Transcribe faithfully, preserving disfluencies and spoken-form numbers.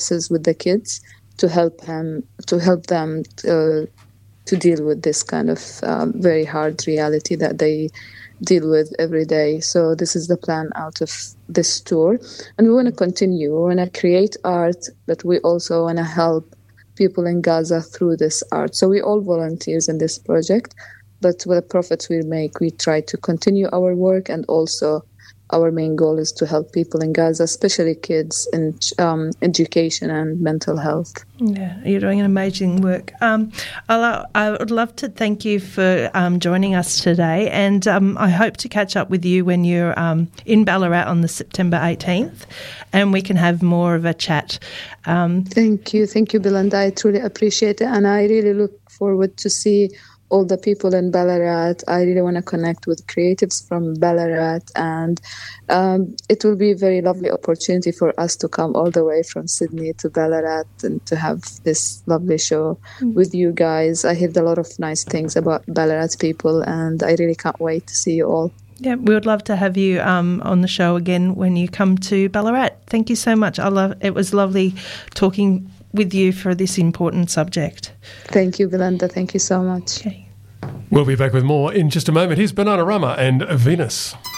with the kids to help him to help them uh, to deal with this kind of um, very hard reality that they deal with every day. So this is the plan out of this tour, and we want to continue. We want to create art, but we also want to help people in Gaza through this art. So we all volunteers in this project, but with the profits we make, we try to continue our work, and also our main goal is to help people in Gaza, especially kids, in um, education and mental health. Yeah, you're doing an amazing work. Um, I'll, I would love to thank you for um, joining us today, and um, I hope to catch up with you when you're um, in Ballarat on the September eighteenth, and we can have more of a chat. Um, thank you. Thank you, Belinda. I truly appreciate it, and I really look forward to see all the people in Ballarat. I really want to connect with creatives from Ballarat, and um, it will be a very lovely opportunity for us to come all the way from Sydney to Ballarat and to have this lovely show mm. with you guys. I heard a lot of nice things about Ballarat people, and I really can't wait to see you all. Yeah, we would love to have you um, on the show again when you come to Ballarat. Thank you so much. I love. It was lovely talking with you for this important subject. Thank you, Belinda. Thank you so much. Okay. We'll be back with more in just a moment. Here's Bananarama and Venus.